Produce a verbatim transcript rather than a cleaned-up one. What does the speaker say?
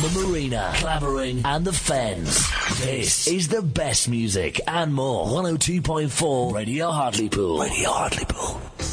the Marina, Clavering and the Fens. This is the best music and more. one oh two point four Radio Hartlepool. Radio Hartlepool.